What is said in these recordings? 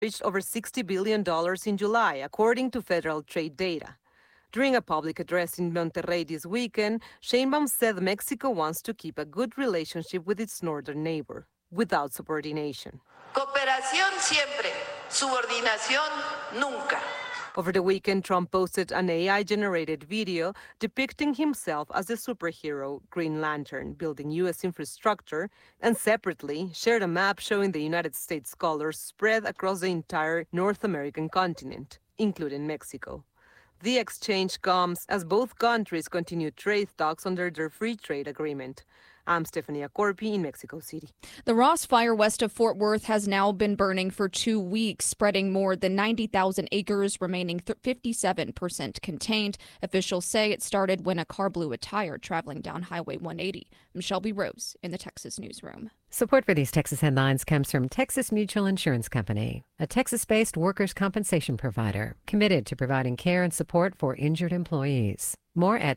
reached over $60 billion in July, according to federal trade data. During a public address in Monterrey this weekend, Sheinbaum said Mexico wants to keep a good relationship with its northern neighbor, without subordination. Cooperación siempre, subordinación nunca. Over the weekend, Trump posted an AI-generated video depicting himself as the superhero Green Lantern building U.S. infrastructure, and separately shared a map showing the United States colors spread across the entire North American continent, including Mexico. The exchange comes as both countries continue trade talks under their free trade agreement. I'm Stephanie Corpi in Mexico City. The Ross Fire west of Fort Worth has now been burning for 2 weeks, spreading more than 90,000 acres, remaining 57% contained. Officials say it started when a car blew a tire traveling down Highway 180. I'm Shelby Rose in the Texas newsroom. Support for these Texas headlines comes from Texas Mutual Insurance Company, a Texas-based workers' compensation provider committed to providing care and support for injured employees. More at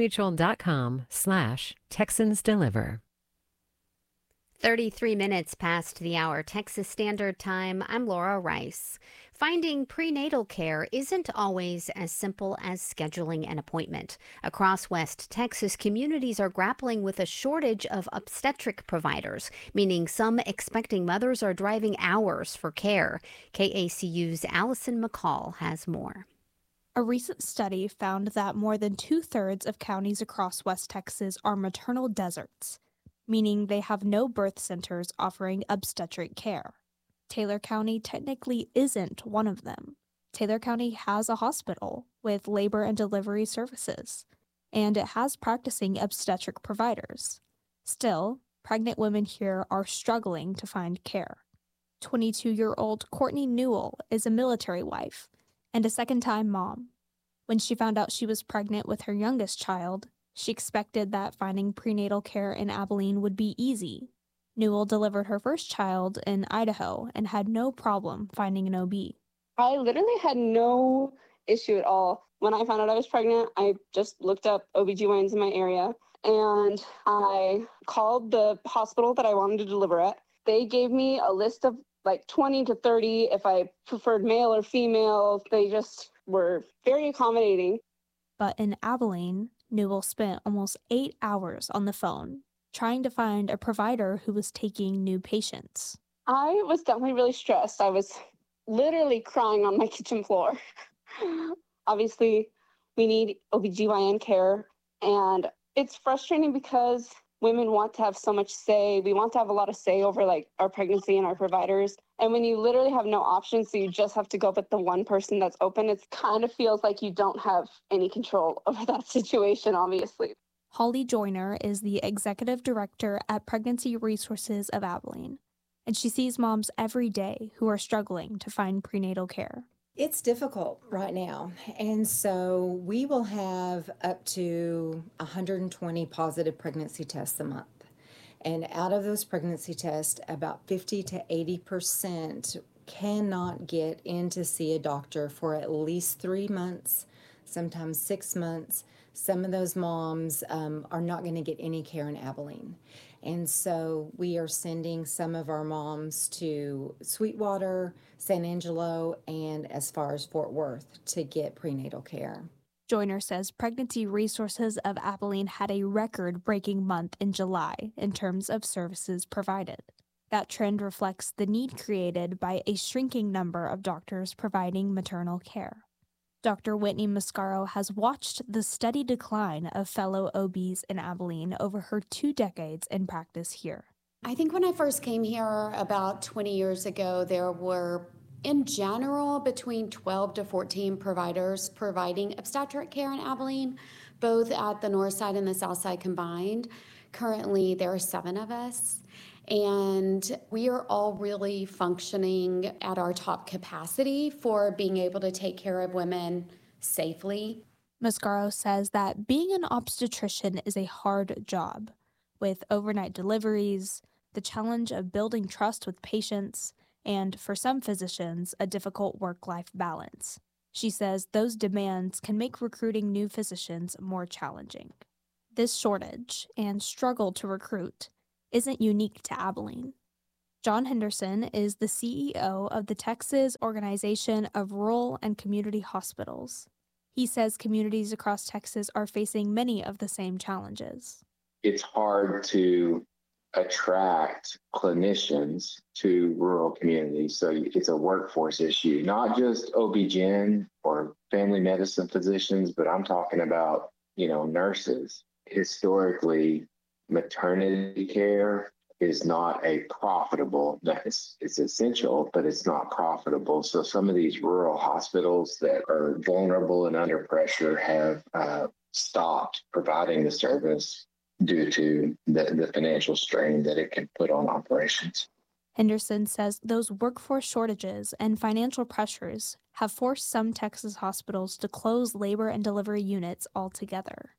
texasmutual.com/TexansDeliver. 33 minutes past the hour, Texas Standard Time. I'm Laura Rice. Finding prenatal care isn't always as simple as scheduling an appointment. Across West Texas, communities are grappling with a shortage of obstetric providers, meaning some expecting mothers are driving hours for care. KACU's Allison McCall has more. A recent study found that more than 2/3 of counties across West Texas are maternal deserts, meaning they have no birth centers offering obstetric care. Taylor County technically isn't one of them. Taylor County has a hospital with labor and delivery services, and it has practicing obstetric providers. Still, pregnant women here are struggling to find care. 22-year-old Courtney Newell is a military wife and a second-time mom. When she found out she was pregnant with her youngest child, she expected that finding prenatal care in Abilene would be easy. Newell delivered her first child in Idaho and had no problem finding an OB. I literally had no issue at all. When I found out I was pregnant, I just looked up OBGYNs in my area and I called the hospital that I wanted to deliver at. They gave me a list of like 20 to 30 if I preferred male or female. They just were very accommodating. But in Abilene, Newell spent almost 8 hours on the phone trying to find a provider who was taking new patients. I was definitely really stressed. I was literally crying on my kitchen floor. Obviously, we need OBGYN care, and it's frustrating because women want to have so much say. We want to have a lot of say over like our pregnancy and our providers. And when you literally have no options, so you just have to go with the one person that's open, it kind of feels like you don't have any control over that situation, obviously. Holly Joyner is the executive director at Pregnancy Resources of Abilene, and she sees moms every day who are struggling to find prenatal care. It's difficult right now, and so we will have up to 120 positive pregnancy tests a month. And out of those pregnancy tests, about 50 to 80% cannot get in to see a doctor for at least 3 months, sometimes 6 months. Some of those moms are not going to get any care in Abilene. And so we are sending some of our moms to Sweetwater, San Angelo, and as far as Fort Worth to get prenatal care. Joyner says Pregnancy Resources of Abilene had a record-breaking month in July in terms of services provided. That trend reflects the need created by a shrinking number of doctors providing maternal care. Dr. Whitney Mascaro has watched the steady decline of fellow OBs in Abilene over her 2 decades in practice here. I think when I first came here about 20 years ago, there were, in general, between 12 to 14 providers providing obstetric care in Abilene, both at the north side and the south side combined. Currently, there are 7 of us. And we are all really functioning at our top capacity for being able to take care of women safely. Mascaro says that being an obstetrician is a hard job, with overnight deliveries, the challenge of building trust with patients, and for some physicians, a difficult work-life balance. She says those demands can make recruiting new physicians more challenging. This shortage and struggle to recruit isn't unique to Abilene. John Henderson is the CEO of the Texas Organization of Rural and Community Hospitals. He says communities across Texas are facing many of the same challenges. It's hard to attract clinicians to rural communities. So it's a workforce issue, not just OB-GYN or family medicine physicians, but I'm talking about, nurses. Historically, maternity care is not a profitable, it's essential, but it's not profitable. So some of these rural hospitals that are vulnerable and under pressure have stopped providing the service due to the financial strain that it can put on operations. Henderson says those workforce shortages and financial pressures have forced some Texas hospitals to close labor and delivery units altogether.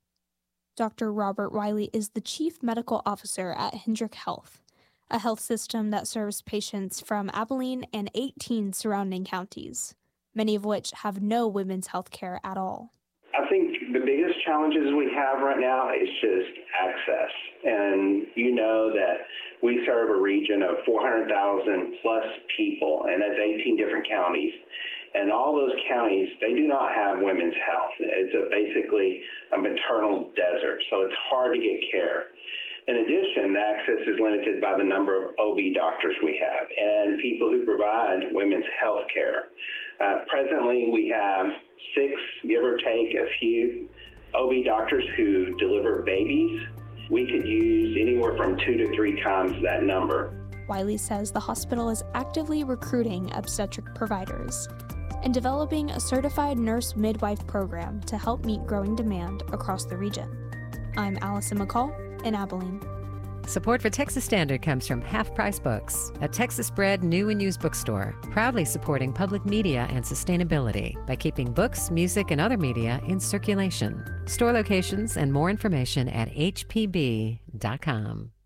Dr. Robert Wiley is the Chief Medical Officer at Hendrick Health, a health system that serves patients from Abilene and 18 surrounding counties, many of which have no women's health care at all. I think the biggest challenges we have right now is just access. And you know that we serve a region of 400,000 plus people, and that's 18 different counties. And all those counties, they do not have women's health. It's basically a maternal desert, so it's hard to get care. In addition, the access is limited by the number of OB doctors we have and people who provide women's health care. Presently, we have 6, give or take a few, OB doctors who deliver babies. We could use anywhere from 2 to 3 times that number. Wiley says the hospital is actively recruiting obstetric providers and developing a certified nurse midwife program to help meet growing demand across the region. I'm Allison McCall in Abilene. Support for Texas Standard comes from Half Price Books, a Texas-bred new and used bookstore, proudly supporting public media and sustainability by keeping books, music, and other media in circulation. Store locations and more information at hpb.com.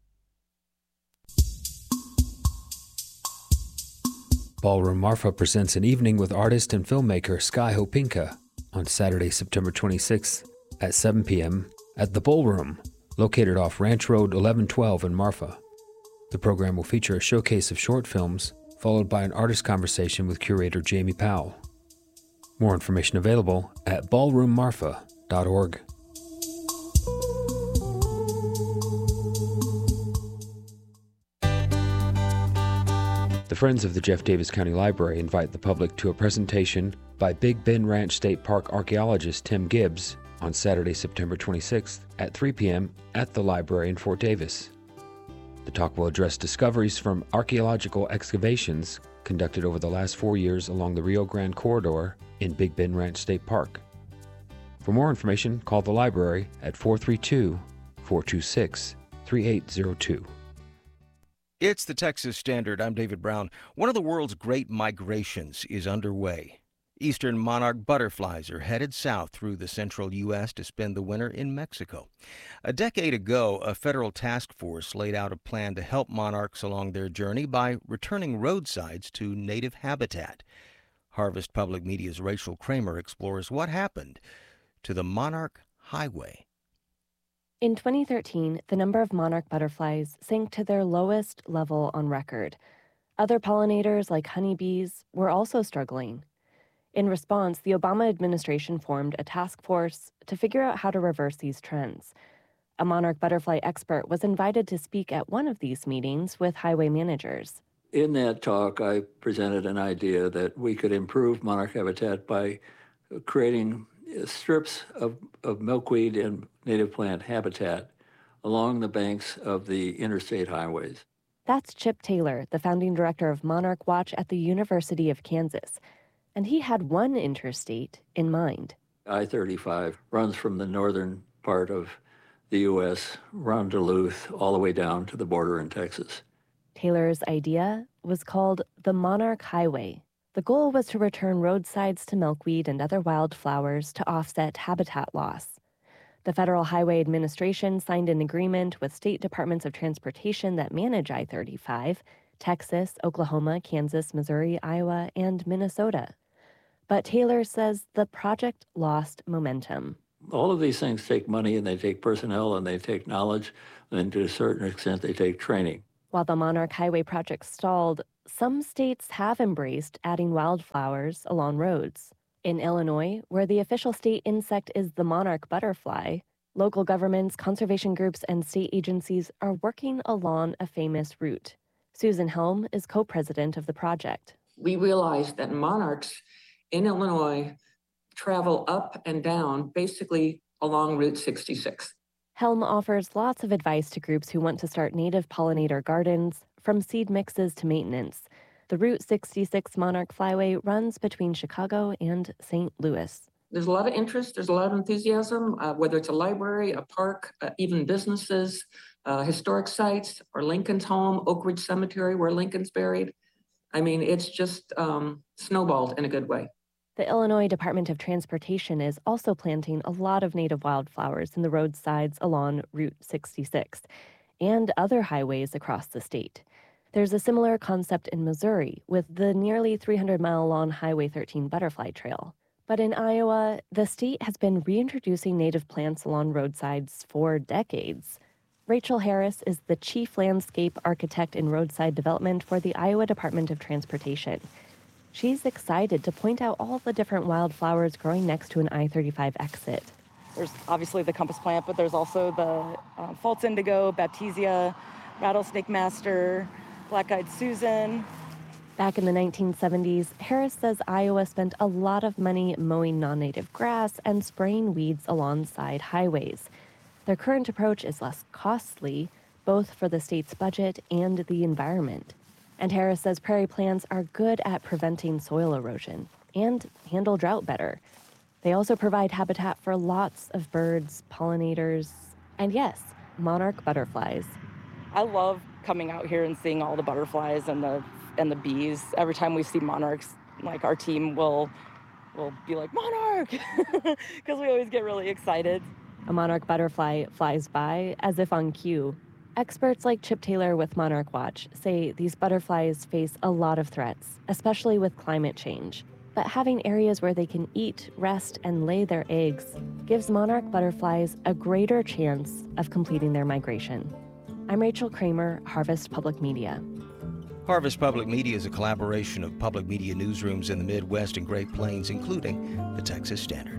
Ballroom Marfa presents an evening with artist and filmmaker Sky Hopinka on Saturday, September 26th at 7 p.m. at the Ballroom, located off Ranch Road 1112 in Marfa. The program will feature a showcase of short films, followed by an artist conversation with curator Jamie Powell. More information available at ballroommarfa.org. The Friends of the Jeff Davis County Library invite the public to a presentation by Big Bend Ranch State Park archaeologist Tim Gibbs on Saturday, September 26th at 3 p.m. at the library in Fort Davis. The talk will address discoveries from archaeological excavations conducted over the last 4 years along the Rio Grande corridor in Big Bend Ranch State Park. For more information, call the library at 432-426-3802. It's the Texas Standard. I'm David Brown. One of the world's great migrations is underway. Eastern monarch butterflies are headed south through the central U.S. to spend the winter in Mexico. A decade ago, a federal task force laid out a plan to help monarchs along their journey by returning roadsides to native habitat. Harvest Public Media's Rachel Kramer explores what happened to the Monarch Highway. In 2013, the number of monarch butterflies sank to their lowest level on record. Other pollinators, like honeybees, were also struggling. In response, the Obama administration formed a task force to figure out how to reverse these trends. A monarch butterfly expert was invited to speak at one of these meetings with highway managers. In that talk, I presented an idea that we could improve monarch habitat by creating strips of milkweed and native plant habitat along the banks of the interstate highways. That's Chip Taylor, the founding director of Monarch Watch at the University of Kansas. And he had one interstate in mind. I-35 runs from the northern part of the U.S., around Duluth, all the way down to the border in Texas. Taylor's idea was called the Monarch Highway. The goal was to return roadsides to milkweed and other wildflowers to offset habitat loss. The Federal Highway Administration signed an agreement with state departments of transportation that manage I-35, Texas, Oklahoma, Kansas, Missouri, Iowa, and Minnesota. But Taylor says the project lost momentum. All of these things take money, and they take personnel, and they take knowledge, and to a certain extent, they take training. While the Monarch Highway project stalled, some states have embraced adding wildflowers along roads. In Illinois, where the official state insect is the monarch butterfly, local governments, conservation groups, and state agencies are working along a famous route. Susan Helm is co-president of the project. We realized that monarchs in Illinois travel up and down, basically along Route 66. Helm offers lots of advice to groups who want to start native pollinator gardens, from seed mixes to maintenance. The Route 66 Monarch Flyway runs between Chicago and St. Louis. There's a lot of interest, there's a lot of enthusiasm, whether it's a library, a park, even businesses, historic sites, or Lincoln's home, Oak Ridge Cemetery, where Lincoln's buried. I mean, it's just snowballed in a good way. The Illinois Department of Transportation is also planting a lot of native wildflowers in the roadsides along Route 66 and other highways across the state. There's a similar concept in Missouri with the nearly 300-mile-long Highway 13 Butterfly Trail. But in Iowa, the state has been reintroducing native plants along roadsides for decades. Rachel Harris is the chief landscape architect in roadside development for the Iowa Department of Transportation. She's excited to point out all the different wildflowers growing next to an I-35 exit. There's obviously the compass plant, but there's also the false indigo, baptisia, rattlesnake master, black-eyed Susan. Back in the 1970s, Harris says Iowa spent a lot of money mowing non-native grass and spraying weeds alongside highways. Their current approach is less costly, both for the state's budget and the environment. And Harris says prairie plants are good at preventing soil erosion and handle drought better. They also provide habitat for lots of birds, pollinators, and yes, monarch butterflies. I love coming out here and seeing all the butterflies and the bees. Every time we see monarchs, like our team will be like, monarch, because we always get really excited. A monarch butterfly flies by as if on cue. Experts like Chip Taylor with Monarch Watch say these butterflies face a lot of threats, especially with climate change. But having areas where they can eat, rest, and lay their eggs gives monarch butterflies a greater chance of completing their migration. I'm Rachel Kramer, Harvest Public Media. Harvest Public Media is a collaboration of public media newsrooms in the Midwest and Great Plains, including the Texas Standard.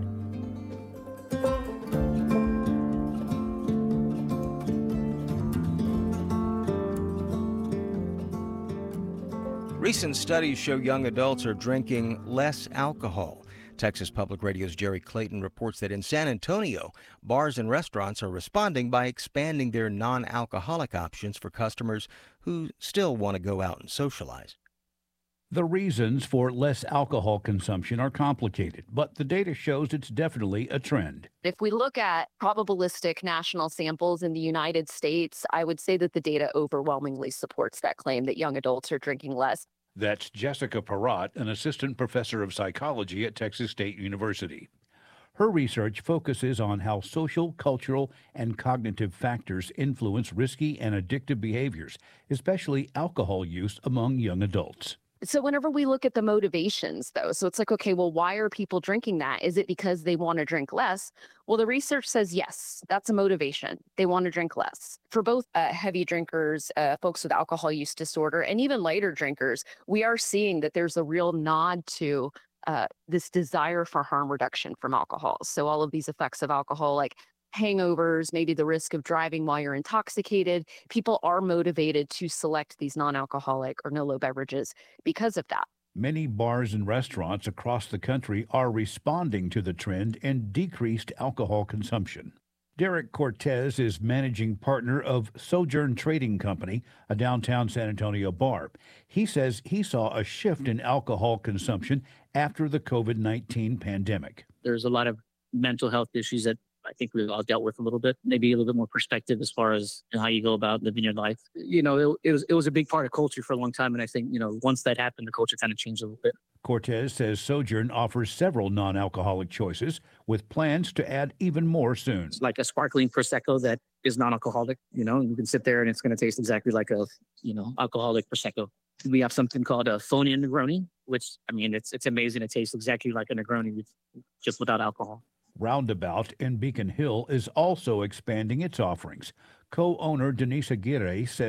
Recent studies show young adults are drinking less alcohol. Texas Public Radio's Jerry Clayton reports that in San Antonio, bars and restaurants are responding by expanding their non-alcoholic options for customers who still want to go out and socialize. The reasons for less alcohol consumption are complicated, but the data shows it's definitely a trend. If we look at probabilistic national samples in the United States, I would say that the data overwhelmingly supports that claim that young adults are drinking less. That's Jessica Perrott, an assistant professor of psychology at Texas State University. Her research focuses on how social, cultural, and cognitive factors influence risky and addictive behaviors, especially alcohol use among young adults. So whenever we look at the motivations, though, so it's like, okay, well, why are people drinking that? Is it because they want to drink less? Well, the research says, yes, that's a motivation. They want to drink less. For both heavy drinkers, folks with alcohol use disorder, and even lighter drinkers, we are seeing that there's a real nod to this desire for harm reduction from alcohol. So all of these effects of alcohol, like hangovers, maybe the risk of driving while you're intoxicated, people are motivated to select these non-alcoholic or no-low beverages because of that. Many bars and restaurants across the country are responding to the trend in decreased alcohol consumption. Derek Cortez is managing partner of Sojourn Trading Company, a downtown San Antonio bar. He says he saw a shift in alcohol consumption after the COVID-19 pandemic. There's a lot of mental health issues that I think we've all dealt with a little bit, maybe a little bit more perspective as far as how you go about living your life. You know, it was a big part of culture for a long time. And I think, you know, once that happened, the culture kind of changed a little bit. Cortez says Sojourn offers several non-alcoholic choices with plans to add even more soon. It's like a sparkling Prosecco that is non-alcoholic, you know, you can sit there and it's going to taste exactly like a, you know, alcoholic Prosecco. We have something called a phony Negroni, which, I mean, it's amazing. It tastes exactly like a Negroni, just without alcohol. Roundabout in Beacon Hill is also expanding its offerings. Co-owner Denise Aguirre says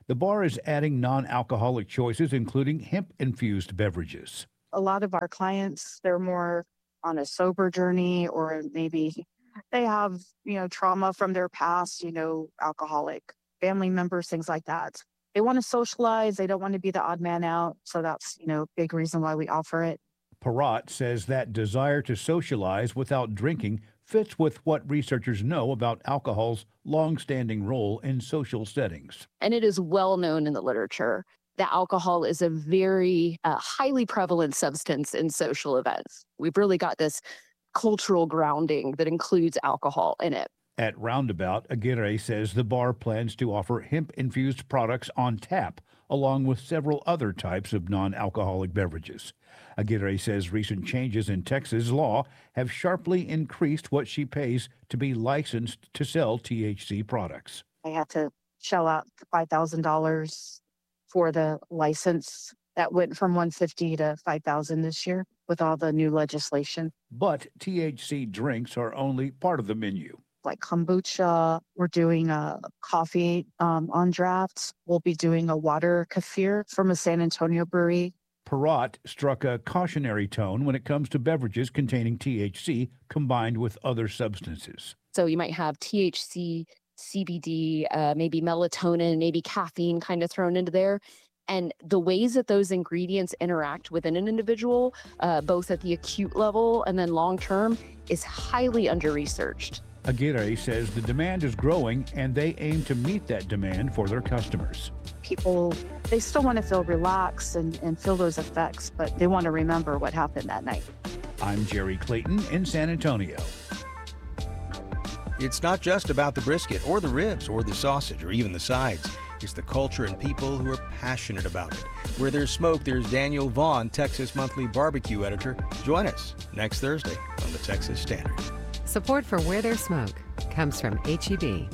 The bar is adding non-alcoholic choices, including hemp-infused beverages. A lot of our clients, they're more on a sober journey, or maybe they have, trauma from their past, alcoholic family members, things like that. They want to socialize. They don't want to be the odd man out. So that's, big reason why we offer it. Perrott says that desire to socialize without drinking fits with what researchers know about alcohol's long-standing role in social settings. And it is well known in the literature that alcohol is a very highly prevalent substance in social events. We've really got this cultural grounding that includes alcohol in it. At Roundabout, Aguirre says the bar plans to offer hemp-infused products on tap, along with several other types of non-alcoholic beverages. Aguirre says recent changes in Texas law have sharply increased what she pays to be licensed to sell THC products. I had to shell out $5,000 for the license. That went from $150 to $5,000 this year with all the new legislation. But THC drinks are only part of the menu. Like kombucha, we're doing a coffee on draft. We'll be doing a water kefir from a San Antonio brewery. Perrott struck a cautionary tone when it comes to beverages containing THC combined with other substances. So you might have THC, CBD, maybe melatonin, maybe caffeine kind of thrown into there. And the ways that those ingredients interact within an individual, both at the acute level and then long term, is highly under-researched. Aguirre says the demand is growing and they aim to meet that demand for their customers. People, they still want to feel relaxed and feel those effects, but they want to remember what happened that night. I'm Jerry Clayton in San Antonio. It's not just about the brisket or the ribs or the sausage or even the sides. It's the culture and people who are passionate about it. Where there's smoke, there's Daniel Vaughn, Texas Monthly Barbecue editor. Join us next Thursday on the Texas Standard. Support for Where There's Smoke comes from H-E-B.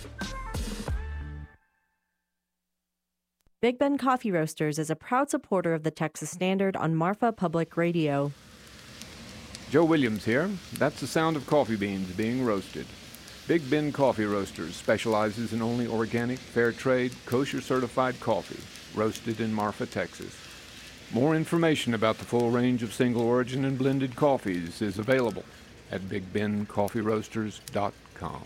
Big Ben Coffee Roasters is a proud supporter of the Texas Standard on Marfa Public Radio. Joe Williams here. That's the sound of coffee beans being roasted. Big Ben Coffee Roasters specializes in only organic, fair trade, kosher certified coffee, roasted in Marfa, Texas. More information about the full range of single origin and blended coffees is available at BigBenCoffeeRoasters.com.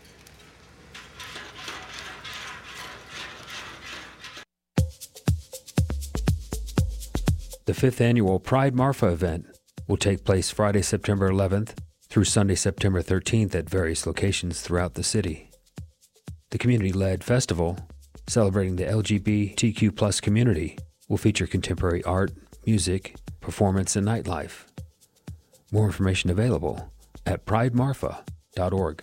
The 5th annual Pride Marfa event will take place Friday, September 11th through Sunday, September 13th at various locations throughout the city. The community-led festival, celebrating the LGBTQ+ community, will feature contemporary art, music, performance, and nightlife. More information available at pridemarfa.org.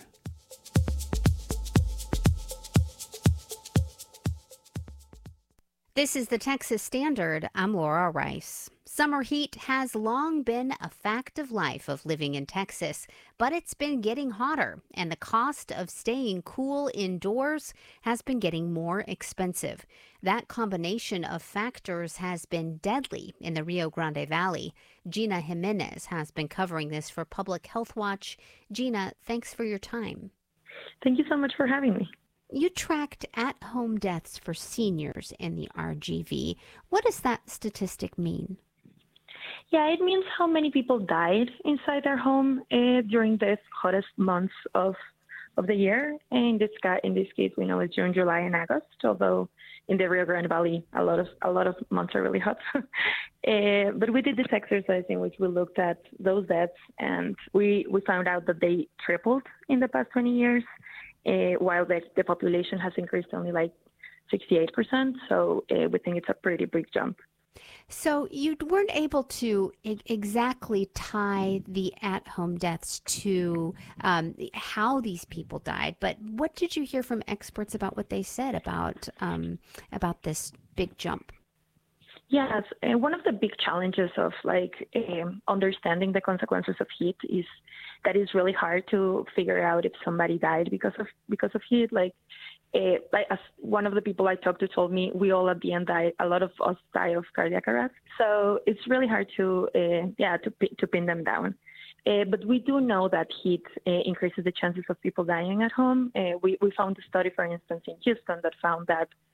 This is the Texas Standard. I'm Laura Rice. Summer heat has long been a fact of life of living in Texas, but it's been getting hotter, and the cost of staying cool indoors has been getting more expensive. That combination of factors has been deadly in the Rio Grande Valley. Gina Jimenez has been covering this for Public Health Watch. Gina, thanks for your time. Thank you so much for having me. You tracked at-home deaths for seniors in the RGV. What does that statistic mean? Yeah, it means how many people died inside their home during the hottest months of the year. And in this case, we know it's June, July, and August. Although in the Rio Grande Valley, a lot of months are really hot. But we did this exercise in which we looked at those deaths, and we found out that they tripled in the past 20 years, while the population has increased only like 68%. So we think it's a pretty big jump. So you weren't able to exactly tie the at-home deaths to how these people died, but what did you hear from experts about what they said about this big jump? Yes, one of the big challenges of understanding the consequences of heat is that it's really hard to figure out if somebody died because of heat. As one of the people I talked to told me, we all at the end die. A lot of us die of cardiac arrest. So it's really hard to pin them down. But we do know that heat increases the chances of people dying at home. We found a study, for instance, in Houston that found that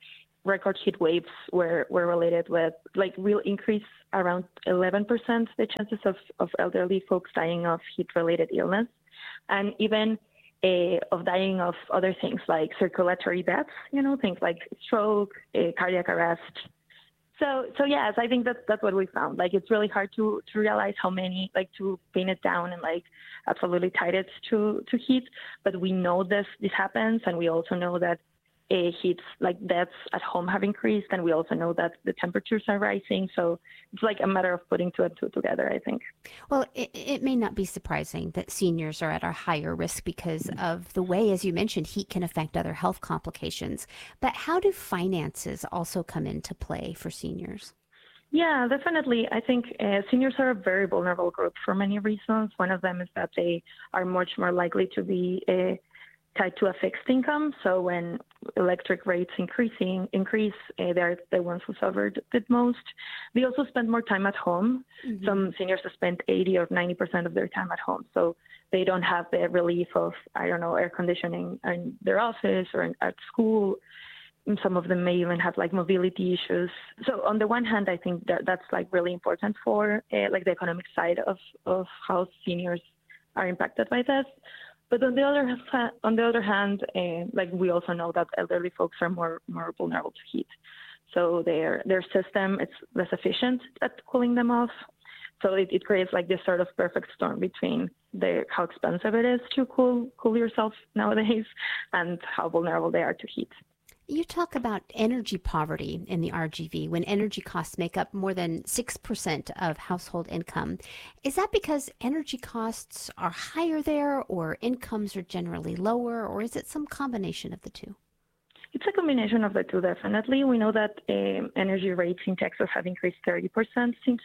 record heat waves were related with like real increase around 11% the chances of elderly folks dying of heat-related illness, and even of dying of other things like circulatory deaths, things like stroke, cardiac arrest. So yes, I think that's what we found. Like, it's really hard to realize how many, like, to pin it down and like absolutely tie it to heat. But we know this happens, and we also know that heats, like deaths at home, have increased, and we also know that the temperatures are rising. So it's like a matter of putting two and two together, I think. Well, it may not be surprising that seniors are at a higher risk because of the way, as you mentioned, heat can affect other health complications. But how do finances also come into play for seniors? Yeah, definitely. I think seniors are a very vulnerable group for many reasons. One of them is that they are much more likely to be tied to a fixed income. So when electric rates increase, they're the ones who suffered the most. They also spend more time at home. Mm-hmm. Some seniors spend 80 or 90% of their time at home. So they don't have the relief of, air conditioning in their office or at school. And some of them may even have like mobility issues. So on the one hand, I think that's like really important for like the economic side of how seniors are impacted by this. But on the other hand, like we also know that elderly folks are more vulnerable to heat. So their system is less efficient at cooling them off. So it creates like this sort of perfect storm between how expensive it is to cool yourself nowadays and how vulnerable they are to heat. You talk about energy poverty in the RGV when energy costs make up more than 6% of household income. Is that because energy costs are higher there, or incomes are generally lower, or is it some combination of the two? It's a combination of the two, definitely. We know that energy rates in Texas have increased 30% since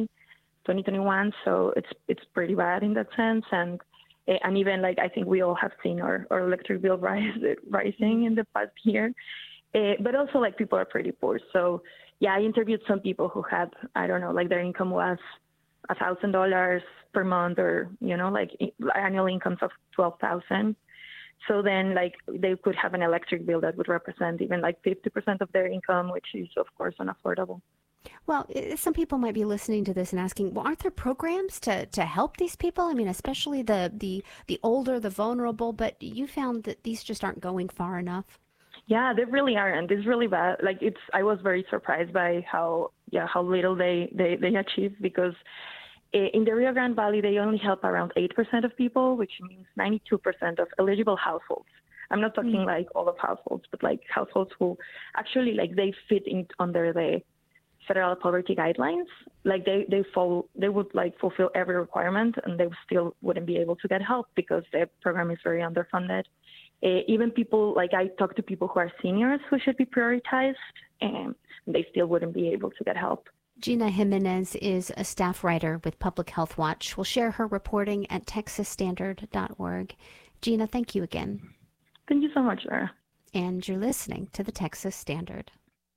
2021, so it's pretty bad in that sense. And even like I think we all have seen our electric bill rising in the past year, but also like people are pretty poor. So yeah, I interviewed some people who had, like their income was $1,000 per month, or like annual incomes of $12,000. So then like they could have an electric bill that would represent even like 50% of their income, which is of course unaffordable. Well, some people might be listening to this and asking, well, aren't there programs to help these people? I mean, especially the older, the vulnerable, but you found that these just aren't going far enough. Yeah, they really aren't. It's really bad. Like I was very surprised by how little they achieve, because in the Rio Grande Valley, they only help around 8% of people, which means 92% of eligible households. I'm not talking like all of households, but like households who actually like they fit in under the federal poverty guidelines. Like they would like fulfill every requirement, and they still wouldn't be able to get help because the program is very underfunded. Even people, like I talk to people who are seniors who should be prioritized, and they still wouldn't be able to get help. Gina Jimenez is a staff writer with Public Health Watch. We'll share her reporting at texasstandard.org. Gina, thank you again. Thank you so much, Laura. And you're listening to the Texas Standard.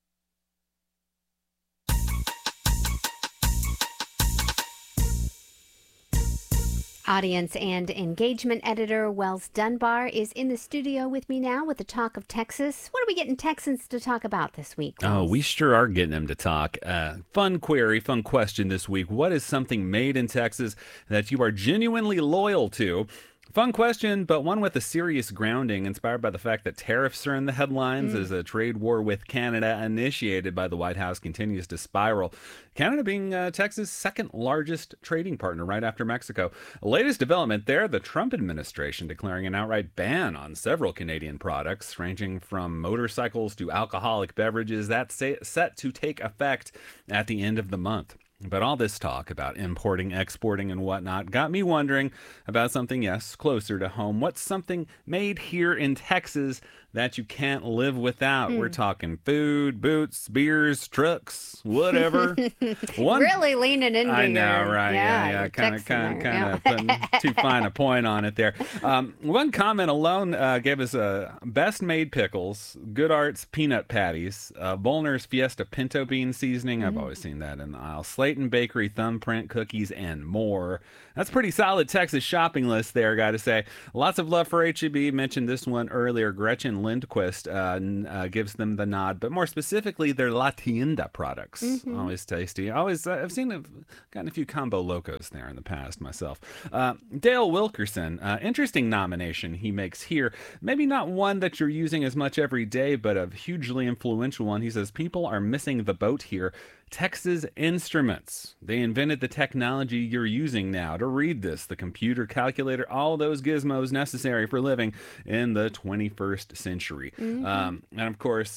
Audience and engagement editor Wells Dunbar is in the studio with me now with the talk of Texas. What are we getting Texans to talk about this week, Wells? Oh, we sure are getting them to talk. Fun question this week. What is something made in Texas that you are genuinely loyal to? Fun question, but one with a serious grounding, inspired by the fact that tariffs are in the headlines as a trade war with Canada initiated by the White House continues to spiral. Canada being Texas' second largest trading partner right after Mexico. The latest development there, the Trump administration declaring an outright ban on several Canadian products, ranging from motorcycles to alcoholic beverages. That's set to take effect at the end of the month. But all this talk about importing, exporting, and whatnot got me wondering about something, yes, closer to home. What's something made here in Texas that you can't live without? We're talking food, boots, beers, trucks, whatever. Really leaning into I know, right? Yeah. Kind of putting too fine a point on it there. One comment alone gave us best made pickles, Good Arts peanut patties, Bollner's Fiesta pinto bean seasoning. I've always seen that in the aisle. Slate Creighton Bakery thumbprint cookies, and more. That's pretty solid Texas shopping list there, gotta say. Lots of love for HEB. Mentioned this one earlier. Gretchen Lindquist gives them the nod, but more specifically, their La Tienda products. Always tasty. Always, I've gotten a few combo locos there in the past myself. Dale Wilkerson, interesting nomination he makes here. Maybe not one that you're using as much every day, but a hugely influential one. He says, people are missing the boat here. Texas Instruments. They invented the technology you're using now to read this, the computer, calculator, all those gizmos necessary for living in the 21st century. And of course,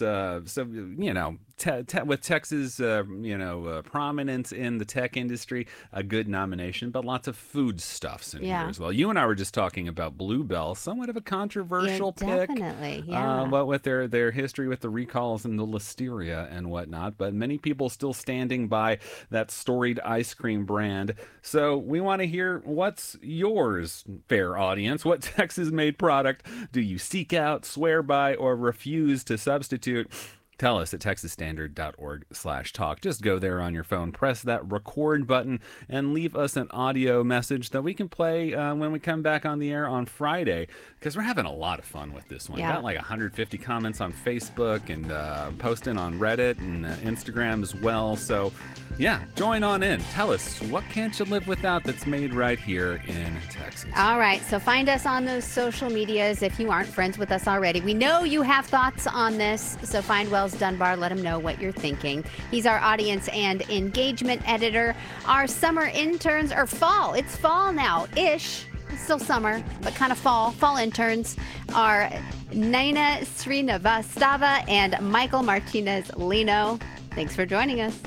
with Texas, prominence in the tech industry, a good nomination, but lots of foodstuffs in here as well. You and I were just talking about Bluebell, somewhat of a controversial pick. Definitely, but with their history with the recalls and the listeria and whatnot, but many people still standing by that storied ice cream brand. So we want to hear what's yours, fair audience. What Texas-made product do you seek out, swear by, or refuse to substitute? Tell us at texasstandard.org/talk. Just go there on your phone, press that record button, and leave us an audio message that we can play when we come back on the air on Friday, because we're having a lot of fun with this one. Got like 150 comments on Facebook and posting on Reddit and Instagram as well. So, yeah, join on in. Tell us, what can't you live without that's made right here in Texas? All right, so find us on those social medias if you aren't friends with us already. We know you have thoughts on this, so find Wells Dunbar, let him know what you're thinking. He's our audience and engagement editor. Our summer interns are fall. It's fall now-ish. It's still summer, but kind of fall. Fall interns are Nina Srinivastava and Michael Martinez-Lino. Thanks for joining us.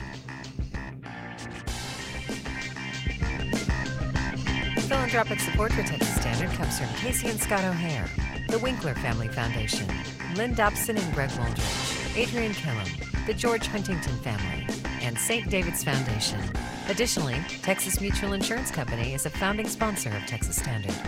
Philanthropic support for Texas Standard comes from Casey and Scott O'Hare, the Winkler Family Foundation, Lynn Dobson and Greg Waldridge, Adrian Killam, the George Huntington Family, and St. David's Foundation. Additionally, Texas Mutual Insurance Company is a founding sponsor of Texas Standard.